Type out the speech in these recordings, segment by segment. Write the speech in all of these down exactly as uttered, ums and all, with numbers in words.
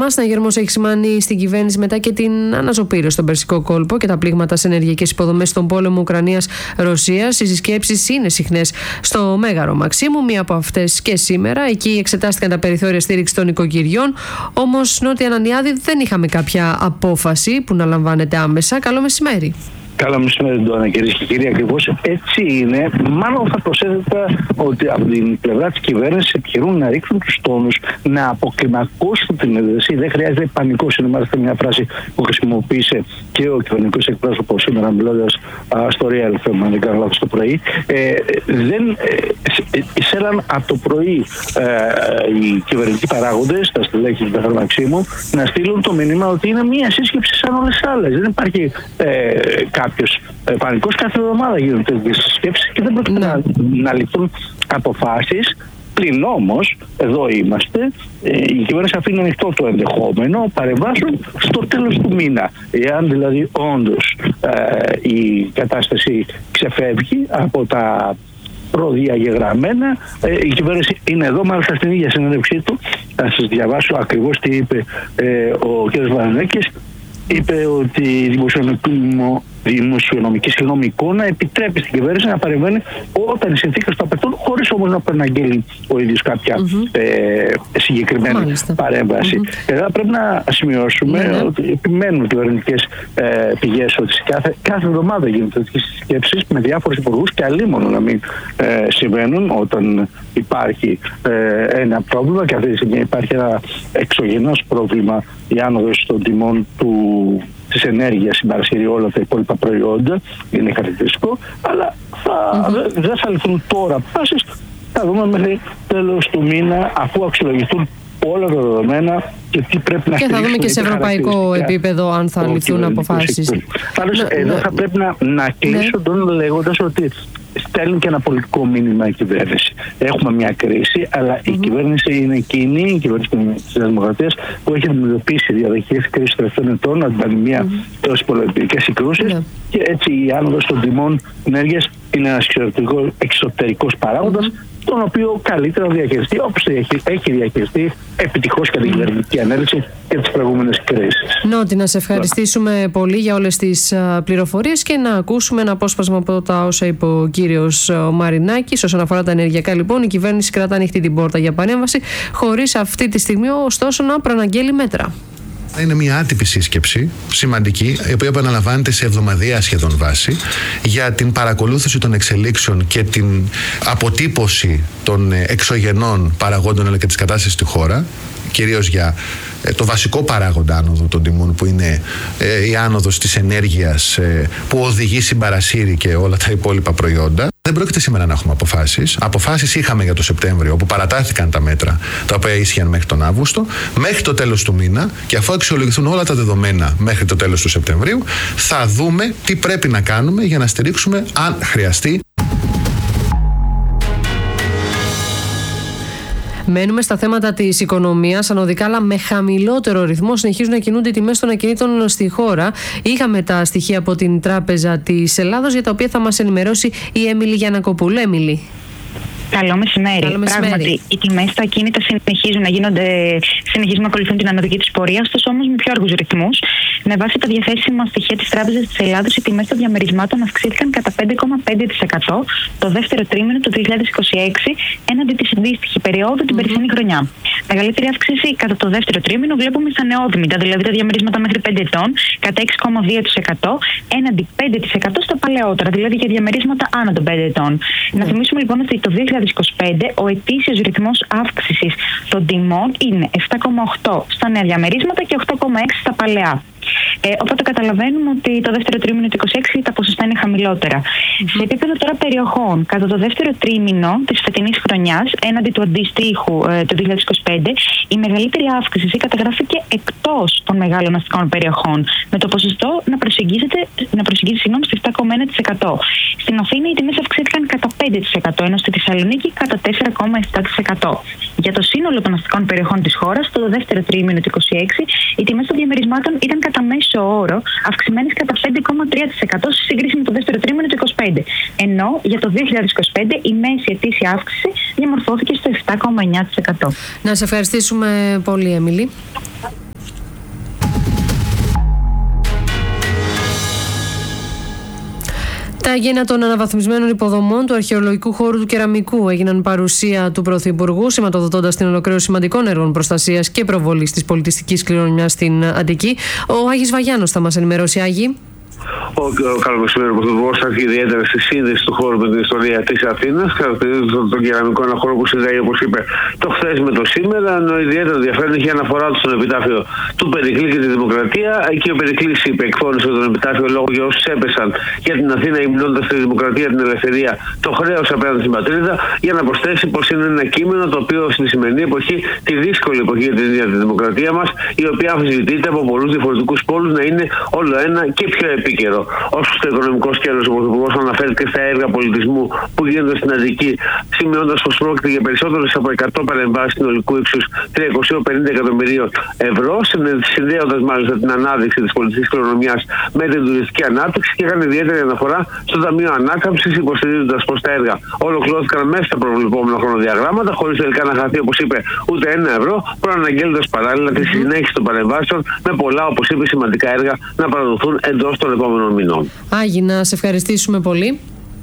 θέμα. Συναγερμός έχει σημάνει στην κυβέρνηση μετά και την αναζωπήρωση στον Περσικό κόλπο και τα πλήγματα σε ενεργειακές υποδομές στον πόλεμο Ουκρανίας-Ρωσίας. Οι συσκέψεις είναι συχνές στο Μέγαρο Μαξίμου, μία από αυτές και σήμερα. Εκεί εξετάστηκαν τα περιθώρια στήριξη των οικοκυριών. Όμως, Νότια Ανανιάδη, δεν είχαμε κάποια απόφαση που να λαμβάνεται άμεσα. Καλό μεσημέρι. Καλό μεσημέρι, Ντόνα, κυρίες και κύριοι. Ακριβώς έτσι είναι. Μάλλον θα προσέθετα ότι από την πλευρά της κυβέρνησης επιχειρούν να ρίξουν τους τόνους, να αποκλιμακώσουν την ένταση. Δεν χρειάζεται πανικός. Είναι μάλιστα μια φράση που χρησιμοποίησε και ο κυβερνητικός εκπρόσωπος σήμερα, μιλώντας στο Real εφ εμ, αν δεν κάνω λάθος, το πρωί. Ε, δεν ε, εισέλαν από το πρωί ε, οι κυβερνητικοί παράγοντες, τα στελέχη του Μέγαρου Μαξίμου, να στείλουν το μήνυμα ότι είναι μια σύσκεψη σαν όλες τις άλλες. Δεν υπάρχει ε, κάποιος ε, πανικός. Κάθε εβδομάδα γίνονται τέτοιες συσκέψεις και δεν πρόκειται να, να ληφθούν αποφάσεις. Πλην όμως, εδώ είμαστε, ε, η κυβέρνηση αφήνει ανοιχτό το ενδεχόμενο παρεμβάσεων στο τέλος του μήνα. Εάν δηλαδή όντως ε, η κατάσταση ξεφεύγει από τα προδιαγεγραμμένα, ε, η κυβέρνηση είναι εδώ. Μάλιστα στην ίδια συνέντευξή του, θα σας διαβάσω ακριβώς τι είπε ε, ο κ. Βαρδανέκης. Είπε ότι η δημοσιονομική συγγνώμη εικόνα επιτρέπει στην κυβέρνηση να παρεμβαίνει όταν οι συνθήκες το απαιτούν, χωρίς όμως να προαναγγέλει ο ίδιος κάποια mm-hmm. ε, συγκεκριμένη Μάλιστα. παρέμβαση. Mm-hmm. Εδώ πρέπει να σημειώσουμε mm-hmm. ότι επιμένουν κυβερνητικές ε, πηγές ότι κάθε, κάθε εβδομάδα γίνονται τέτοιες συσκέψεις με διάφορους υπουργούς και αλίμονο να μην ε, συμβαίνουν όταν υπάρχει ε, ένα πρόβλημα, και αυτή τη στιγμή υπάρχει ένα εξωγενώς πρόβλημα, η άνοδος των τιμών του της ενέργειας συμπαρασχερεί όλα τα υπόλοιπα προϊόντα, είναι χαρακτηριστικό, αλλά θα, mm-hmm. δεν θα ληφθούν τώρα αποφάσεις, θα δούμε μέχρι τέλος του μήνα, αφού αξιολογηθούν όλα τα δεδομένα και τι πρέπει να και θα δούμε και σε ευρωπαϊκό επίπεδο αν θα ληφθούν αποφάσεις. Πάντως ναι, εδώ ναι. θα πρέπει να, να κλείσω ναι. τον λέγοντας ότι στέλνει και ένα πολιτικό μήνυμα η κυβέρνηση. Έχουμε μια κρίση, αλλά mm-hmm. η κυβέρνηση είναι εκείνη, η κυβέρνηση της Δημοκρατίας, που έχει αντιμετωπίσει διαδοχές κρίση των τελευταίων ετών, από την πανδημία mm-hmm. έως πολιτικές συγκρούσεις, mm-hmm. και έτσι η άνοδος των τιμών ενέργειας είναι ένας εξωτερικός παράγοντας, mm-hmm. τον οποίο καλύτερα διαχειριστεί, όπως έχει διαχειριστεί επιτυχώς και την κυβερνητική ανέλυξη και τις προηγούμενες κρίσεις. Νότι, να σε ευχαριστήσουμε πολύ για όλες τις πληροφορίες και να ακούσουμε ένα απόσπασμα από τα όσα είπε ο κύριος Μαρινάκης. Όσον αφορά τα ενεργειακά, λοιπόν, η κυβέρνηση κρατά ανοιχτή την πόρτα για παρέμβαση, χωρίς αυτή τη στιγμή ωστόσο να προαναγγέλει μέτρα. Είναι μια άτυπη σύσκεψη, σημαντική, η οποία επαναλαμβάνεται σε εβδομαδιαία σχεδόν βάση, για την παρακολούθηση των εξελίξεων και την αποτύπωση των εξωγενών παραγόντων αλλά και της κατάστασης στη χώρα, κυρίως για το βασικό παράγοντα άνοδο των τιμών, που είναι η άνοδος της ενέργειας που οδηγεί συμπαρασύρει και όλα τα υπόλοιπα προϊόντα. Δεν πρόκειται σήμερα να έχουμε αποφάσεις. Αποφάσεις είχαμε για το Σεπτέμβριο, όπου παρατάθηκαν τα μέτρα τα οποία ίσχυαν μέχρι τον Αύγουστο. Μέχρι το τέλος του μήνα, και αφού αξιολογηθούν όλα τα δεδομένα μέχρι το τέλος του Σεπτεμβρίου, θα δούμε τι πρέπει να κάνουμε για να στηρίξουμε, αν χρειαστεί. Μένουμε στα θέματα της οικονομίας. Ανωδικά, αλλά με χαμηλότερο ρυθμό, συνεχίζουν να κινούνται οι τιμές των ακινήτων στη χώρα. Είχαμε τα στοιχεία από την Τράπεζα της Ελλάδος, για τα οποία θα μας ενημερώσει η Έμιλη Γιαννακοπούλου. Έμιλη. Καλό μεσημέρι. Καλό μεσημέρι. Πράγματι, οι τιμές στα ακίνητα συνεχίζουν να γίνονται, συνεχίζουν να ακολουθούν την ανωδική της πορεία, ωστόσο όμως με πιο αργούς ρυθμούς. Με βάση τα διαθέσιμα στοιχεία της Τράπεζας της Ελλάδος, οι τιμές των διαμερισμάτων αυξήθηκαν κατά πέντε κόμμα πέντε τοις εκατό το δεύτερο τρίμηνο του δύο χιλιάδες είκοσι έξι έναντι της αντίστοιχη περίοδου την mm-hmm. περσινή χρονιά. Μεγαλύτερη αύξηση κατά το δεύτερο τρίμηνο βλέπουμε στα νεόδημητα, δηλαδή τα διαμερίσματα μέχρι πέντε ετών, κατά έξι κόμμα δύο τοις εκατό έναντι πέντε τοις εκατό στα παλαιότερα, δηλαδή και διαμερίσματα άνω των πέντε ετών. Mm-hmm. Να θυμίσουμε λοιπόν ότι το δύο χιλιάδες είκοσι πέντε ο ετήσιος ρυθμός αύξησης των τιμών είναι επτά κόμμα οκτώ στα νέα διαμερίσματα και οκτώ κόμμα έξι στα παλαιά. Ε, οπότε καταλαβαίνουμε ότι το δεύτερο τρίμηνο του είκοσι έξι τα ποσοστά είναι χαμηλότερα. Mm-hmm. Σε επίπεδο τώρα περιοχών, κατά το δεύτερο τρίμηνο της φετινής χρονιάς, έναντι του αντιστοίχου ε, του δύο χιλιάδες είκοσι πέντε, η μεγαλύτερη αύξηση καταγράφηκε εκτός των μεγάλων αστικών περιοχών, με το ποσοστό να προσεγγίζεται, να προσεγγίζει συγγνώμη, στο επτά κόμμα ένα τοις εκατό. Στην Αθήνα οι τιμές αυξήθηκαν κατά πέντε τοις εκατό, ενώ στη Θεσσαλονίκη κατά τέσσερα κόμμα επτά τοις εκατό. Για το σύνολο των αστικών περιοχών της χώρας, το δεύτερο τρίμηνο του είκοσι έξι, οι τιμές των διαμερισμάτων ήταν κατά μέσο όρο αυξημένες κατά πέντε κόμμα τρία τοις εκατό σε σύγκριση με το δεύτερο τρίμηνο του είκοσι πέντε. Ενώ για το δύο χιλιάδες είκοσι πέντε η μέση ετήσια αύξηση διαμορφώθηκε στο επτά κόμμα εννιά τοις εκατό. Να σε ευχαριστήσουμε πολύ, Έμιλη. Τα αγένα των αναβαθμισμένων υποδομών του αρχαιολογικού χώρου του Κεραμικού έγιναν παρουσία του Πρωθυπουργού, σηματοδοτώντας την ολοκλήρωση σημαντικών έργων προστασίας και προβολής της πολιτιστικής κληρονομιάς στην Αττική. Ο Άγης Βαγιάνος θα μας ενημερώσει, Άγη. Ο, ο καλοκαιρινό Πρωθυπουργό στάθηκε ιδιαίτερα στη σύνδεση του χώρου με την ιστορία τη Αθήνα, χαρακτηρίζοντα τον, τον κεραμικό ένα χώρο που συνδέει, όπως είπε, το χθε με το σήμερα. Ενώ ιδιαίτερο ενδιαφέρον είχε αναφορά του στον επιτάφιο του Περικλή και τη Δημοκρατία. Εκεί ο Περικλής είπε, εκφώνησε τον επιτάφιο λόγο για όσους έπεσαν για την Αθήνα, υμνώντας τη Δημοκρατία, την ελευθερία, το χρέος απέναντι στην πατρίδα, για να προσθέσει πως είναι ένα κείμενο το οποίο στη σημερινή εποχή, τη δύσκολη εποχή για την ίδια τη Δημοκρατία μας, η οποία αμφισβητείται από πολλούς διαφορετικούς πόλους, να είναι όλο ένα και πιο επίκαιρο. Όσο στο οικονομικό σκέλος, ο Πρωθυπουργός αναφέρθηκε στα έργα πολιτισμού που γίνονται στην Αττική, σημειώνοντας πως πρόκειται για περισσότερες από εκατό παρεμβάσεις συνολικού ύψους τριακόσια πενήντα εκατομμυρίων ευρώ, συνδέοντας μάλιστα την ανάδειξη της πολιτιστικής κληρονομιάς με την τουριστική ανάπτυξη, και έκανε ιδιαίτερη αναφορά στο Ταμείο Ανάκαμψης, υποστηρίζοντας πως τα έργα ολοκληρώθηκαν μέσα στα προβλεπόμενα χρονοδιαγράμματα, χωρίς τελικά να χαθεί, όπως είπε, ούτε ένα ευρώ, προαναγγέλλοντας παράλληλα τη συνέχιση των παρεμβάσεων με πολλά, όπως είπε, σημαντικά έργα να παραδοθούν εντός των επόμενων μηνών. Άγη, να σε ευχαριστήσουμε πολύ.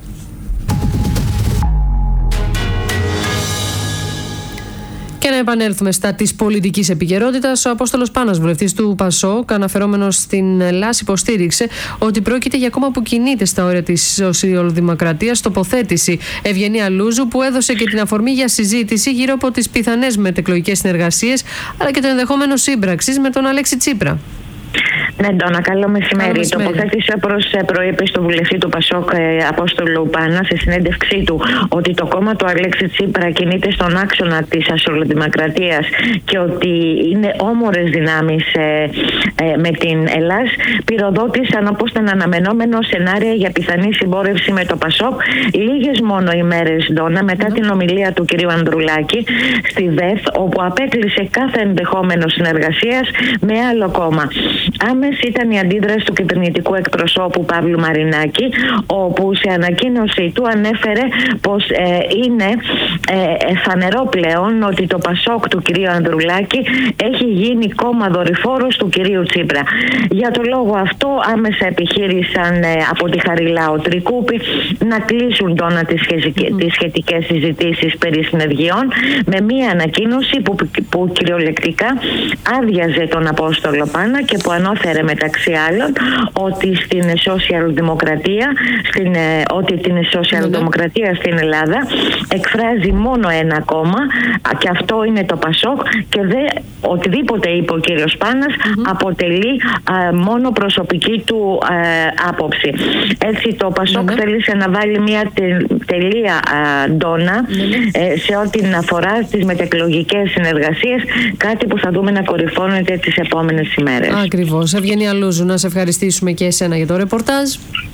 Και να επανέλθουμε στα της πολιτικής επικαιρότητας. Ο Απόστολος Πάνας, βουλευτής του ΠΑΣΟΚ, αναφερόμενος στην ΕΛΑΣ, υποστήριξε ότι πρόκειται για κόμμα που κινείται στα όρια της σοσιαλδημοκρατίας. Τοποθέτηση Ευγενία Λούζου, που έδωσε και την αφορμή για συζήτηση γύρω από τις πιθανές μετεκλογικές συνεργασίες, αλλά και το ενδεχόμενο σύμπραξης με τον Αλέξη Τσίπρα. Ναι, Ντόνα, καλό μεσημέρι. Η τοποθέτησε προς προείπε στο βουλευτή του ΠΑΣΟΚ, Απόστολου Πάνα, σε συνέντευξή του, ότι το κόμμα του Αλέξη Τσίπρα κινείται στον άξονα της ασωλοδημοκρατίας και ότι είναι όμορες δυνάμεις ε, ε, με την ΕΛΑΣ. Πυροδότησαν, όπως ήταν αναμενόμενο, σενάρια για πιθανή συμπόρευση με το ΠΑΣΟΚ λίγες μόνο ημέρες, Ντόνα, μετά mm. την ομιλία του κ. Ανδρουλάκη στη ΔΕΘ, όπου απέκλεισε κάθε ενδεχόμενο συνεργασίας με άλλο κόμμα. Άμεση ήταν η αντίδραση του κυβερνητικού εκπροσώπου Παύλου Μαρινάκη, όπου σε ανακοίνωση του ανέφερε πως ε, είναι ε, φανερό πλέον ότι το ΠΑΣΟΚ του κυρίου Ανδρουλάκη έχει γίνει κόμμα δορυφόρος του κυρίου Τσίπρα. Για το λόγο αυτό άμεσα επιχείρησαν ε, από τη Χαριλάου Τρικούπη να κλείσουν τόνα τις, σχετικές, τις σχετικές συζητήσεις περί συνεργειών, με μία ανακοίνωση που, που κυριολεκτικά άδειαζε τον Απόστολο Πάνα και που ανώθερε μεταξύ άλλων ότι στην σοσιαλδημοκρατία, στην, ότι την σοσιαλδημοκρατία στην Ελλάδα εκφράζει μόνο ένα κόμμα, και αυτό είναι το ΠΑΣΟΚ, και δε, οτιδήποτε είπε ο κύριος Πάνας mm-hmm. αποτελεί α, μόνο προσωπική του α, άποψη. Έτσι το ΠΑΣΟΚ mm-hmm. θέλησε να βάλει μια τε, τελεία α, Ντόνα mm-hmm. ε, σε ό,τι αφορά στις μετεκλογικές συνεργασίες, κάτι που θα δούμε να κορυφώνεται τις επόμενες ημέρες. Ακριβώς. Ευγενία Λούζου, να σε ευχαριστήσουμε και εσένα για το ρεπορτάζ.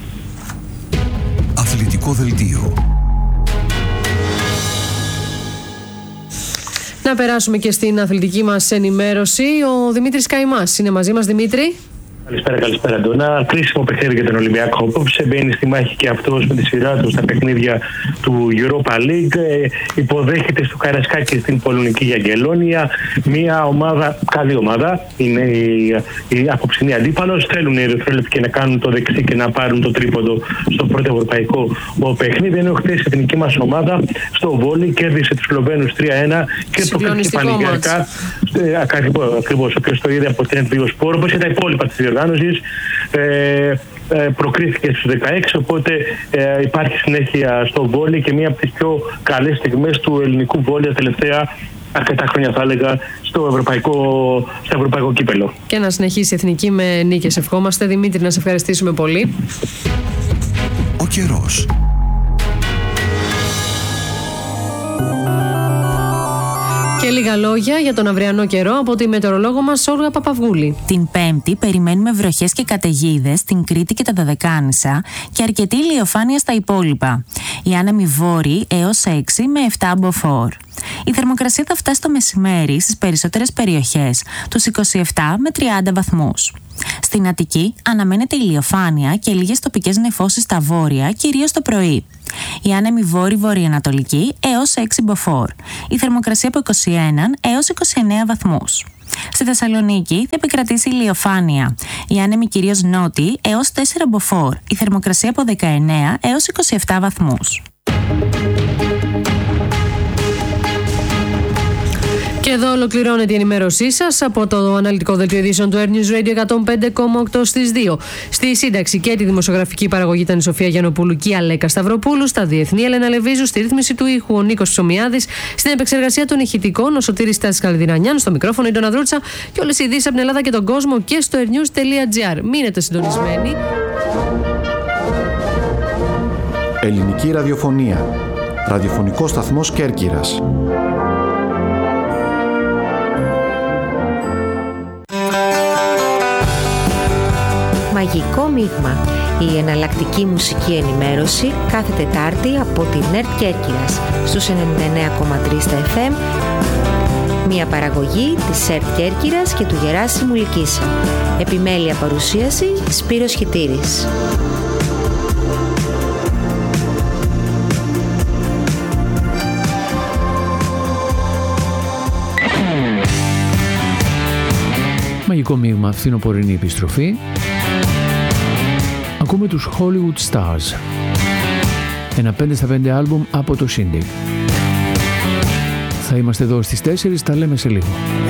Αθλητικό δελτίο. Να περάσουμε και στην αθλητική μας ενημέρωση. Ο Δημήτρης Καϊμάς είναι μαζί μας. Δημήτρη. Καλησπέρα, καλησπέρα, Ντόνα. Κρίσιμο παιχνίδι για τον Ολυμπιακό, που μπαίνει στη μάχη και αυτός με τη σειρά του στα παιχνίδια του Europa League. Ε, υποδέχεται στο Καρασκάκι στην Πολωνική Γιαγκελόνια. Μια ομάδα, καλή ομάδα, είναι η, η απόψινή αντίπαλος. Θέλουν οι ερυθρόλεπτοι να κάνουν το δεξί και να πάρουν το τρίποντο στο πρώτο ευρωπαϊκό παιχνίδι. Ενώ χθες η εθνική μας ομάδα στο βόλι κέρδισε τους Σλοβαίνους τρία ένα και προκρίθηκε πανηγυρικά. Ακριβώς, όποιος το είδε από την Έντβιο Σπορ, όπως και τα υπόλοιπα της διοργάνωσης, ε, ε, προκρίθηκε στους δεκαέξι, οπότε ε, υπάρχει συνέχεια στο βόλι και μία από τις πιο καλές στιγμές του ελληνικού βόλι τα τελευταία αρκετά χρόνια, θα έλεγα, στο ευρωπαϊκό, στο ευρωπαϊκό κύπελο. Και να συνεχίσει η εθνική με νίκες, ευχόμαστε. Δημήτρη, να σε ευχαριστήσουμε πολύ. Ο καιρός. Και λίγα λόγια για τον αυριανό καιρό από τη μετεωρολόγο μας Όλγα Παπαυγούλη. Την Πέμπτη περιμένουμε βροχές και καταιγίδες στην Κρήτη και τα Δωδεκάνησα και αρκετή ηλιοφάνεια στα υπόλοιπα. Οι άνεμοι βόρειοι έως έξι με επτά μποφόρ. Η θερμοκρασία θα φτάσει το μεσημέρι στις περισσότερες περιοχές τους είκοσι επτά με τριάντα βαθμούς. Στην Αττική αναμένεται ηλιοφάνεια και λίγες τοπικές νεφώσεις στα βόρεια, κυρίως το πρωί. Η άνεμη βόρη-βορειοανατολική έως έξι μποφόρ. Η θερμοκρασία από είκοσι ένα έως είκοσι εννέα βαθμούς. Στη Θεσσαλονίκη θα επικρατήσει ηλιοφάνεια. Οι άνεμοι κυρίως νότιοι έως τέσσερα μποφόρ. Η θερμοκρασία από δεκαεννέα έως είκοσι επτά βαθμούς. Και εδώ ολοκληρώνεται η ενημέρωσή σας από το αναλυτικό δελτίο ειδήσεων του Air News Radio εκατόν πέντε κόμμα οκτώ στις δύο. Στη σύνταξη και τη δημοσιογραφική παραγωγή ήταν η Σοφία Γιαννοπούλου και η Αλέκα Σταυροπούλου. Στα διεθνή, Ελένα Λεβίζου. Στη ρύθμιση του ήχου ο Νίκος Ψωμιάδης. Στην επεξεργασία των ηχητικών ο Σωτήρης Στάσης Καλδυρανιάν. Στο μικρόφωνο η Ντόνα Δρούτσα. Και όλες οι ειδήσεις από την Ελλάδα και τον κόσμο και στο airnews τελεία gr. Μείνετε συντονισμένοι. Ελληνική ραδιοφωνία. Ραδιοφωνικό σταθμός Κέρκυρας. Μαγικό Μείγμα. Η εναλλακτική μουσική ενημέρωση κάθε Τετάρτη από την ΕΡΤ Κέρκυρας στους ενενήντα εννέα κόμμα τρία στα εφ εμ. Μια παραγωγή της ΕΡΤ Κέρκυρας και του Γεράσιμου Λυκίσα. Επιμέλεια παρουσίαση Σπύρος Χιτήρης. Μαγικό Μείγμα, φθινοπορεινή επιστροφή. Ακούμε τους Hollywood Stars. Ένα πέντε στα πέντε άλμπουμ από το Shindig. Θα είμαστε εδώ στις τέσσερις, τα λέμε σε λίγο.